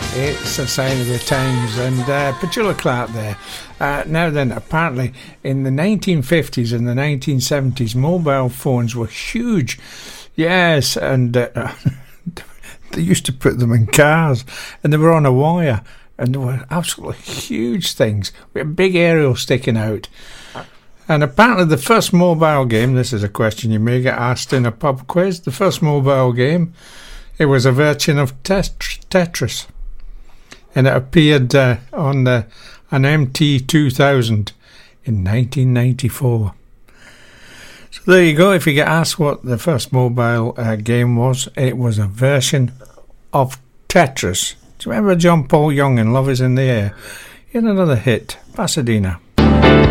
It's a sign of the times, and Petula Clark there. Now then, apparently in the 1950s and the 1970s, mobile phones were huge. Yes, and they used to put them in cars, and they were on a wire, and they were absolutely huge things with a big aerial sticking out. And apparently the first mobile game, this is a question you may get asked in a pub quiz, the first mobile game, it was a version of Tetris. And it appeared on an MT2000 in 1994. So there you go. If you get asked what the first mobile game was, it was a version of Tetris. Do you remember John Paul Young and Love Is in the Air? He had another hit, Pasadena.